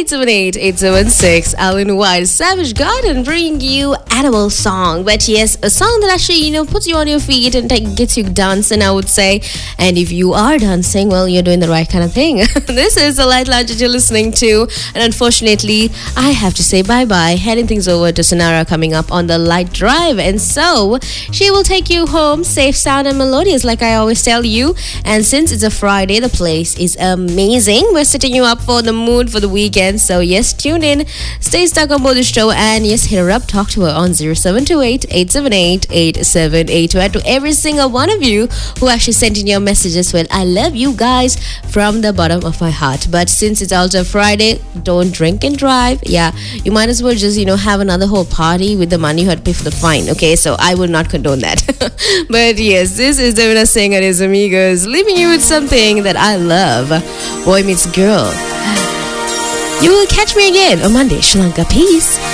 878-876. Alan White, Savage Garden, bringing you Animal Song. But yes, a song that actually, puts you on your feet and gets you dancing, I would say. And if you are dancing, well, you're doing the right kind of thing. This is the Light Lounge that you're listening to. And unfortunately, I have to say bye-bye, heading things over to Sonara coming up on the Light Drive. And so, she will take you home safe, sound, and melodious, like I always tell you. And since it's a Friday, the place is amazing. We're setting you up for the mood for the weekend. So yes, tune in, stay stuck on board the show, and yes, hit her up, talk to her on 0728-878-8782. And to every single one of you who actually sent in your messages, well, I love you guys from the bottom of my heart. But since it's also Friday, don't drink and drive. Yeah, you might as well just, have another whole party with the money you had to pay for the fine. Okay, so I will not condone that. But yes, this is Devina Singh and his amigos, leaving you with something that I love. Boy Meets Girl. You will catch me again on Monday. Sri Lanka. Peace.